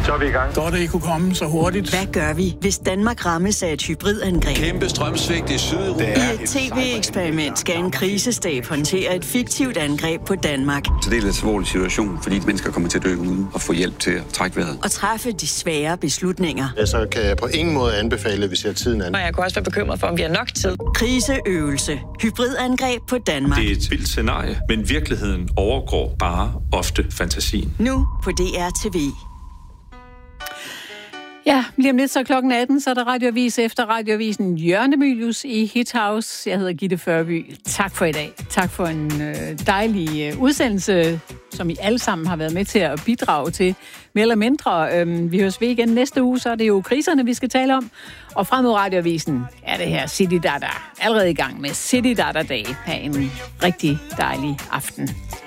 Så er vi i gang. Godt, at I kunne komme så hurtigt. Hvad gør vi, hvis Danmark rammes af et hybridangreb? Kæmpe strømsvigt i Sydeuropa. I et tv-eksperiment skal en krisestab håndtere et fiktivt angreb på Danmark. Så det er en lidt alvorlig situation, fordi mennesker kommer til at dø uden at få hjælp til at trække vejret. Og træffe de svære beslutninger. Så kan jeg på ingen måde anbefale, hvis jeg har tiden an. Og jeg kunne også være bekymret for, om vi har nok tid. Kriseøvelse. Hybridangreb på Danmark. Det er et vildt scenarie, men virkeligheden overgår bare ofte fantasien. Nu på DR TV. Ja, lige om lidt så klokken 18, så er der radioavis efter radioavisen Jørgen Mylius i Hit House. Jeg hedder Gitte Førby. Tak for i dag. Tak for en dejlig udsendelse, som I alle sammen har været med til at bidrage til, mere eller mindre. Vi høres ved igen næste uge, så er det jo kriserne, vi skal tale om. Og frem mod radioavisen er det her City Dada allerede i gang med City Dada Day. Ha' en rigtig dejlig aften.